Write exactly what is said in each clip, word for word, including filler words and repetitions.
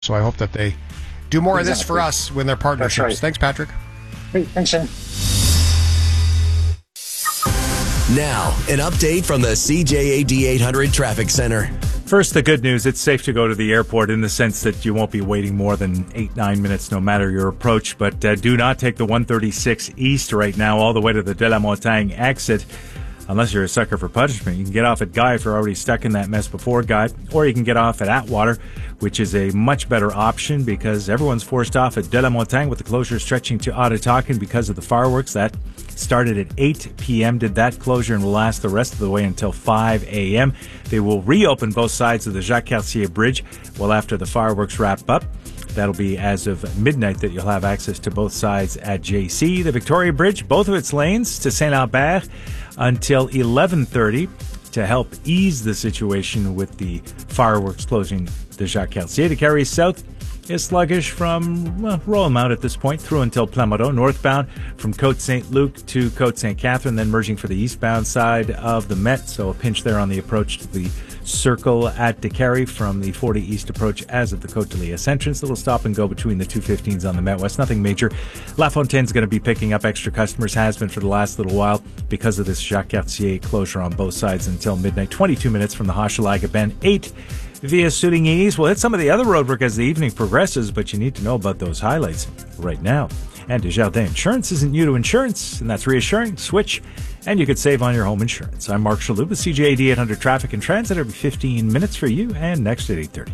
So I hope that they do more exactly. of this for us when they're partnerships. Right. Thanks, Patrick. Great. Thanks, Shane. Now, an update from the C J A D eight hundred Traffic Center. First, the good news. It's safe to go to the airport in the sense that you won't be waiting more than eight, nine minutes no matter your approach. But uh, do not take the one thirty-six East right now all the way to the De La Montagne exit. Unless you're a sucker for punishment, you can get off at Guy if you're already stuck in that mess before Guy, or you can get off at Atwater, which is a much better option because everyone's forced off at De La Montagne with the closure stretching to Ottotaken because of the fireworks. That started at eight p.m., did that closure, and will last the rest of the way until five a.m. They will reopen both sides of the Jacques Cartier Bridge well after the fireworks wrap up. That'll be as of midnight that you'll have access to both sides at J C. The Victoria Bridge, both of its lanes to Saint-Lambert until eleven thirty to help ease the situation with the fireworks closing the Jacques Cartier. The carry south is sluggish from well, Royal-Mount at this point through until Plamondon. Northbound from Côte Saint-Luc to Côte Saint-Catherine, then merging for the eastbound side of the Met. So a pinch there on the approach to the circle at DeCarry from the forty East approach as of the Côte de Liesse entrance. A little stop and go between the two fifteens on the Met West. Nothing major. La Fontaine's going to be picking up extra customers, has been for the last little while because of this Jacques Cartier closure on both sides until midnight. twenty-two minutes from the Hochelaga Bend. eight via Souligny. We'll hit some of the other roadwork as the evening progresses, but you need to know about those highlights right now. And Desjardins Insurance isn't new to insurance, and that's reassuring. Switch, and you could save on your home insurance. I'm Mark Shalhoub with C J A D eight hundred Traffic and Transit every fifteen minutes for you, and next at eight thirty.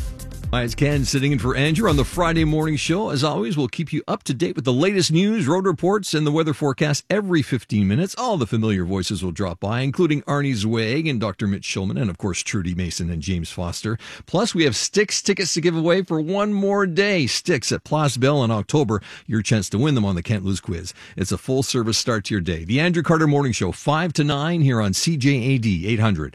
Hi, it's Ken sitting in for Andrew on the Friday morning show. As always, we'll keep you up to date with the latest news, road reports, and the weather forecast every fifteen minutes. All the familiar voices will drop by, including Arnie Zweig and Doctor Mitch Schulman, and of course, Trudy Mason and James Foster. Plus, we have Styx tickets to give away for one more day. Styx at Place Belle in October. Your chance to win them on the Can't Lose quiz. It's a full-service start to your day. The Andrew Carter Morning Show, five to nine here on C J A D eight hundred.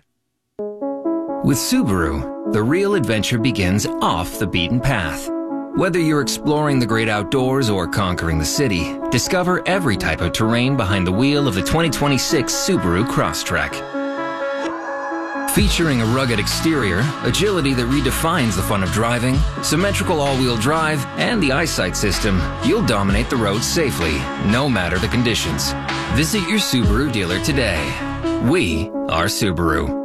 With Subaru, the real adventure begins off the beaten path. Whether you're exploring the great outdoors or conquering the city, discover every type of terrain behind the wheel of the twenty twenty-six Subaru Crosstrek. Featuring a rugged exterior, agility that redefines the fun of driving, symmetrical all-wheel drive, and the eyesight system, you'll dominate the road safely, no matter the conditions. Visit your Subaru dealer today. We are Subaru.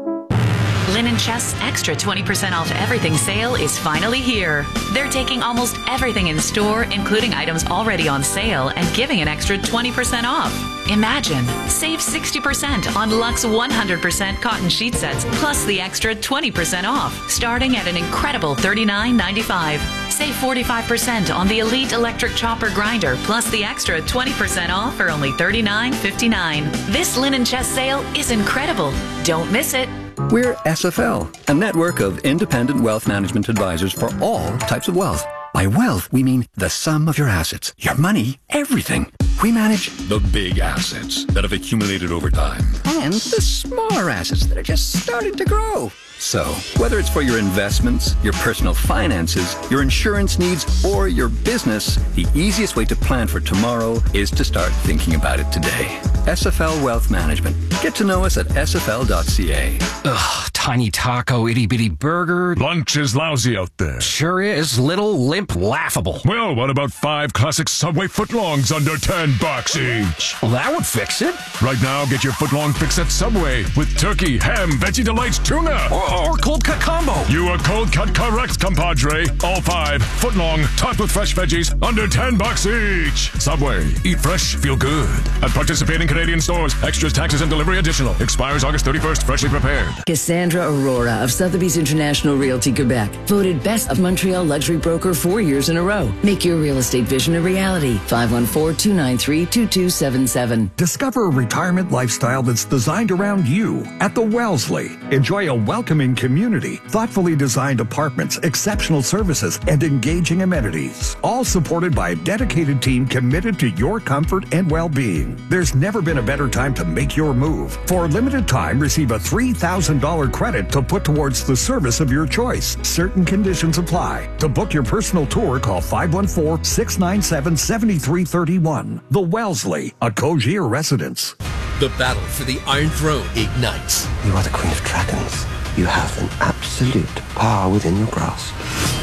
Linen Chest's extra twenty percent off everything sale is finally here. They're taking almost everything in store, including items already on sale, and giving an extra twenty percent off. Imagine, save sixty percent on Luxe one hundred percent cotton sheet sets, plus the extra twenty percent off, starting at an incredible thirty-nine ninety-five. Save forty-five percent on the Elite Electric Chopper Grinder, plus the extra twenty percent off for only thirty-nine fifty-nine. This Linen Chest sale is incredible. Don't miss it. We're S F L, a network of independent wealth management advisors for all types of wealth. By wealth, we mean the sum of your assets, your money, everything. We manage the big assets that have accumulated over time and the smaller assets that are just starting to grow. So, whether it's for your investments, your personal finances, your insurance needs, or your business, the easiest way to plan for tomorrow is to start thinking about it today. S F L Wealth Management. Get to know us at S F L dot C A. Ugh, tiny taco, itty bitty burger. Lunch is lousy out there. Sure is. Little, limp, laughable. Well, what about five classic Subway footlongs under ten bucks each? Well, that would fix it. Right now, get your footlong fix at Subway with turkey, ham, veggie delights, tuna. Or, or cold cut combo. You are cold cut correct, compadre. All five footlong, topped with fresh veggies, under ten bucks each. Subway. Eat fresh, feel good. At participating Canadian stores. Extras, taxes, and delivery additional. Expires August thirty-first. Freshly prepared. Cassandra Aurora of Sotheby's International Realty Quebec. Voted Best of Montreal Luxury Broker four years in a row. Make your real estate vision a reality. five one four, two nine three, two two seven seven. Discover a retirement lifestyle that's designed around you at the Wellesley. Enjoy a welcoming community, thoughtfully designed apartments, exceptional services, and engaging amenities. All supported by a dedicated team committed to your comfort and well-being. There's never been a better time to make your move. For a limited time, receive a three thousand dollars credit to put towards the service of your choice. Certain conditions apply. To book your personal tour, call five one four, six nine seven, seven three three one. The Wellesley, a Cogier residence. The battle for the Iron Throne ignites. You are the Queen of Dragons. You have an absolute power within your grasp.